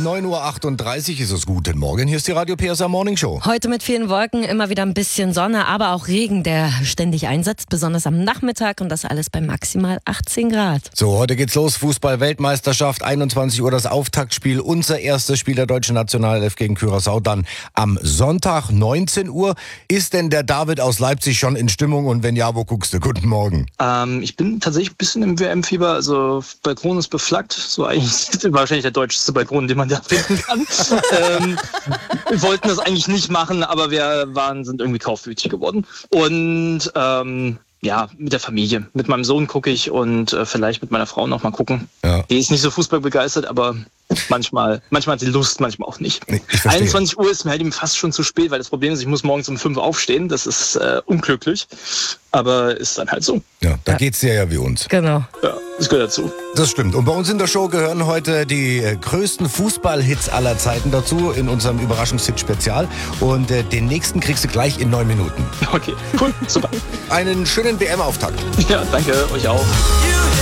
9:38 Uhr ist es. Guten Morgen, hier ist die Radio PSR Morning Show. Heute mit vielen Wolken, immer wieder ein bisschen Sonne, aber auch Regen, der ständig einsetzt, besonders am Nachmittag und das alles bei maximal 18 Grad. So, heute geht's los. Fußball-Weltmeisterschaft, 21 Uhr das Auftaktspiel. Unser erstes Spiel der deutschen Nationalelf gegen Curaçao dann am Sonntag, 19 Uhr. Ist denn der David aus Leipzig schon in Stimmung und wenn ja, wo guckst du? Guten Morgen. Ich bin tatsächlich ein bisschen im WM-Fieber, also Balkon ist beflaggt, so eigentlich wahrscheinlich der deutscheste Balkon, den man da finden kann. Wir wollten das eigentlich nicht machen, aber wir sind irgendwie kaufwütig geworden. Und mit der Familie. Mit meinem Sohn gucke ich und vielleicht mit meiner Frau noch mal gucken. Ja. Die ist nicht so fußballbegeistert, aber manchmal hat sie Lust, manchmal auch nicht. 21 Uhr ist mir halt eben fast schon zu spät, weil das Problem ist, ich muss morgens um 5 aufstehen. Das ist unglücklich, aber ist dann halt so. Ja, da geht's dir ja wie uns. Genau. Ja, das gehört dazu. Das stimmt. Und bei uns in der Show gehören heute die größten Fußballhits aller Zeiten dazu in unserem Überraschungshit-Spezial. Und den nächsten kriegst du gleich in 9 Minuten. Okay, cool, super. Einen schönen WM-Auftakt. Ja, danke, euch auch.